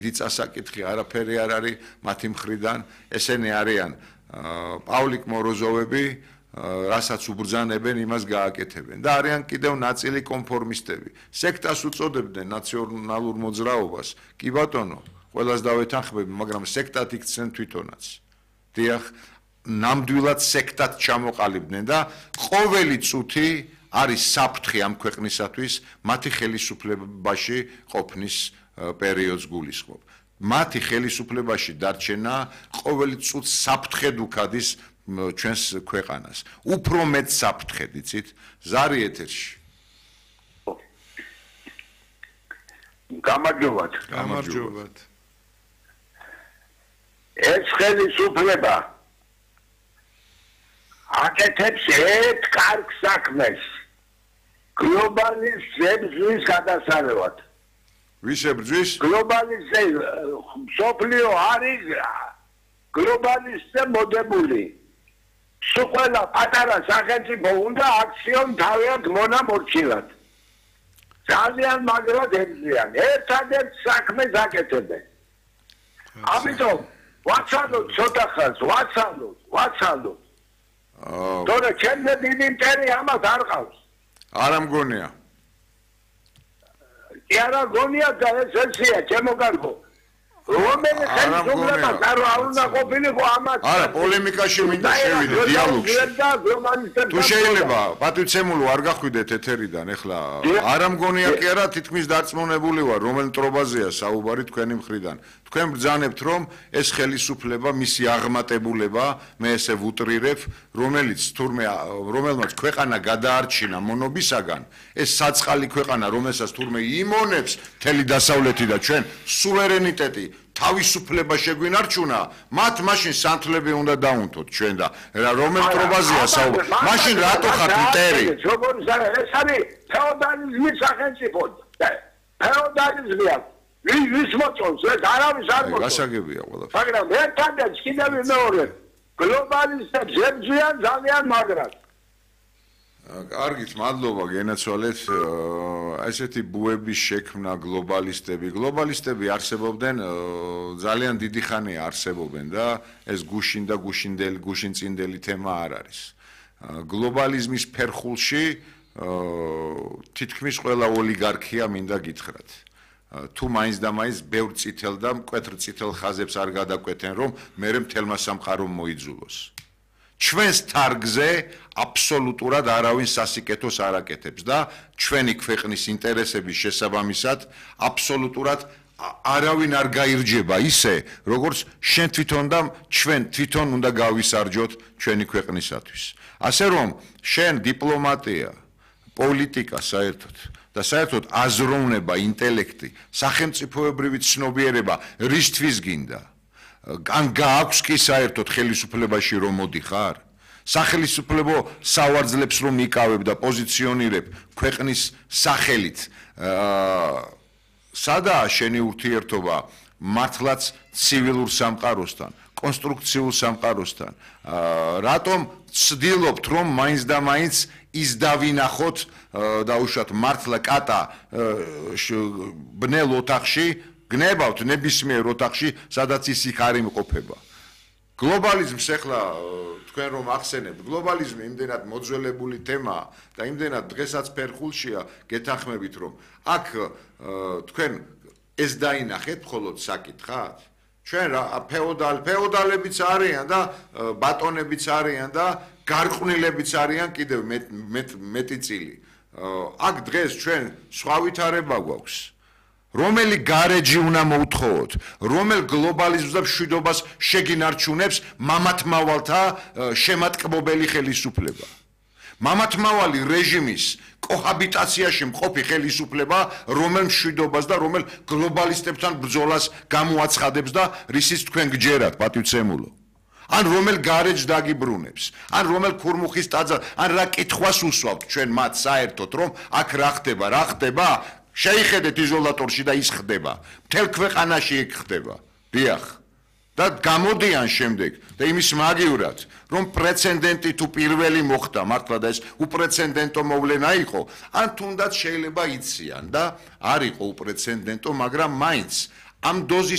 დიწასაკითხი არაფერი არ არის მათი მხრიდან, ესენი არიან პავლიკ მოროზოვები, რასაც უბრძანებენ, იმას გააკეთებენ და არიან კიდევ ნაწილი კონფორმისტები. სექტას უწოდებდნენ ნაციონალურ მოძრაობას, კი ბატონო, ყველას დავეთანხმები, მაგრამ სექტად იქცნენ თვითონაც. დიახ, ნამდვილად სექტად ჩამოყალიბდნენ და ყოველი წუთი არის საფრთხე ამ ქვეყნისათვის მათი ხელისუფლებაში ყოფნის პერიოდს გულისხმობ. მათი ხელისუფლებაში დარჩენა ყოველი წუთს საფრთხედ უქადის ჩვენს ქვეყანას. უფრო მეტ საფრთხედ, იცით? ზარი ეთერში. გამარჯობათ. გამარჯობათ. ეს ხელისუფლება აკეთებს ერთ კარგ საქმეს. გლობალიზმის გადასარევად. ვის ებრძვის? მსოფლიო არის გლობალისტზე მოდებული. სულ ყველა პატარა სახელმწიფო უნდა აქციონ თავად მონამორჩილად. ძალიან მაგრად ებრძვიან. ერთადერთ საქმეს აკეთებენ. ამიტომ ვაცალოთ ცოტა ხანს, ვაცალოთ. თორე ჩემზე დიდი მტერი ამას არ ყავს. არა მგონია. კი არა გონია და ეს ესია ჩემო კარგო. რომელი ხელისუფლება არ უნდა ყოფილიყო ამას. არა, პოლემიკაში მინდა შევიდე დიალოგში. თუ შეიძლება, პატივცემულო არ გახვიდეთ ეთერიდან, ეხლა არა მგონია კი არა, თითქმის დარწმუნებული ვარ, რომელ მტრობაზეა საუბარი თქვენი მხრიდან. თქვენ ბრძანებთ, რომ ეს ხელისუფლება, მისი აღმატებულება, მე ესე ვუტრირებ, რომელმაც ქვეყანა გადაარჩინა მონობისაგან, ეს საწყალი ქვეყანა, რომელსაც თურმე იმონებს მთელი დასავლეთი და ჩვენ სუვერენიტეტი თავისუფლება შეგვინარჩუნა, მათ მაშინ სანთლები უნდა დაუნთოთ ჩვენ და რომელ მტრობაზეა საუბარი. მაშინ რატო ხართ მტერი? ეს არის ფეოდალიზმის სახელმწიფო. ფეოდალიზმია. ვის მოწონს ეს არავის არ მოწონს. გასაგებია ყველაფერი. მაგრამ ერთადერთ კიდევ მეორე გლობალისტებს ებრძვიან ძალიან მაგრად. კარგით, მადლობა გენაცვალეთ. ესეთი ბუების შექმნა გლობალისტები არსებობდნენ, ძალიან დიდი ხანია არსებობენ და ეს გუშინ და გუშინწინდელი თემა არ არის. გლობალიზმის ფერხულში თითქმის ყველა ოლიგარქია მინდა გითხრათ. თუ მაინც და მაინც ბევრ წითელ და მკვეთრ წითელ ხაზებს არ გადაკვეთენ, რომ მერე მთელმა სამყარომ მოიძულოს. ჩვენს თარგზე აბსოლუტურად არავინ სასიკეთოს არ აკეთებს და ჩვენი ქვეყნის ინტერესების შესაბამისად აბსოლუტურად არავინ არ გაირჯება ისე, როგორც შენ თვითონ და ჩვენ თვითონ უნდა გავისარჯოთ ჩვენი ქვეყნისათვის. ასე რომ შენ დიპლომატია, პოლიტიკა საერთოდ და საერთოდ აზროვნება, ინტელექტი, სახელმწიფოებრივი ცნობიერება რისთვის გინდა? ან გააქვს კი საერთოდ ხელისუფლებაში რომ მოდიხარ? სახელისუფლებო სავარძლებს რომ იკავებ და პოზიციონირებ ქვეყნის სახელით. სადაა შენი ურთიერთობა მართლაც ცივილურ სამყაროსთან, კონსტრუქციულ სამყაროსთან? რატომ ცდილობთ რომ მაინც და მაინც ის დავინახოთ დაუშვათ მართლა კატა ბნელ ოთახში გნებავთ ნებისმიერ ოთახში, სადაც ის იქ არ იმყოფება. გლობალიზმს ახლა თქვენ რომ ახსენებთ, გლობალიზმი იმდენად მოძველებული თემაა და იმდენად დღესაც ფერხულშია, გეთანხმებით რომ აქ თქვენ ეს დაინახეთ მხოლოდ საკითხად? ჩვენ რა ფეოდალებიც არიან და ბატონებიც არიან და გარყვნილებიც არიან კიდევ მეტი წილი. აქ დღეს ჩვენ სხვა ვითარება გვაქვს. რომელი გარეჯი უნდა მოუთხოვოთ, რომელ გლობალიზმს და მშვიდობას შეგინარჩუნებს მამათმავალთა შემატკბობელი ხელისუფლება. მამათმავალი რეჟიმის კოჰაბიტაციაში მყოფი ხელისუფლება, რომელ მშვიდობას და რომელ გლობალისტებთან ბრძოლას გამოაცხადებს და რისიც თქვენ გჯერათ, პატივცემულო. ან რომელ გარეჯს დაგიბრუნებს, ან რომელ ქურმუხის ტაძარ, ან რა კითხვას უსვავთ ჩვენ მათ საერთოდ, რომ აქ რა ხდება? შეიხედეთ იზოლატორში და ის ხდება. მთელ ქვეყანაში იქ ხდება. დიახ. და გამოდიან შემდეგ და იმის მაგივრად, რომ პრეცედენტი თუ პირველი მოხდა, მართლა და ეს უპრეცედენტო მოვლენა იყო, ან თუნდაც შეიძლება იციან და არ იყო უპრეცედენტო, მაგრამ მაინც ამ დოზის